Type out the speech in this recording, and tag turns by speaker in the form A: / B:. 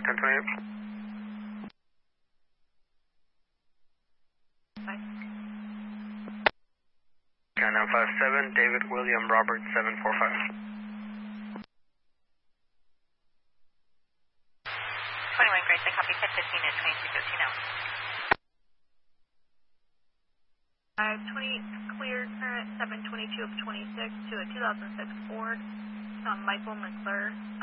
A: 1028.
B: Bye.
A: 9957, David William Robert 745.
B: 21 Grace, I copy 1015 at 2313 now. 20 clear current 722 of 26 to a 2006 Ford, Michael McClure.